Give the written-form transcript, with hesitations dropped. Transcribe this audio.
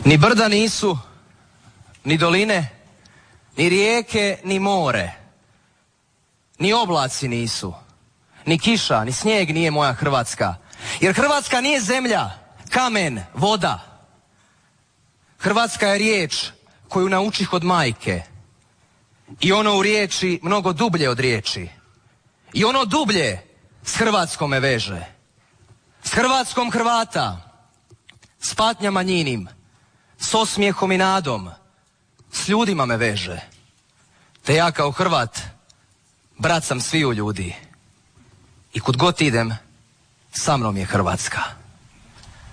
Ni brda nisu, ni doline, ni rijeke, ni more, ni oblaci nisu, ni kiša, ni snijeg nije moja Hrvatska. Jer Hrvatska nije zemlja, kamen, voda. Hrvatska je riječ koju naučih od majke. I ono u riječi mnogo dublje od riječi. I ono dublje s Hrvatskom me veže. S Hrvatskom Hrvata, s patnjama njinim, s osmijehom i nadom, s ljudima me veže. Te ja kao Hrvat, brat sam sviju ljudi. I kud god idem, sa mnom je Hrvatska.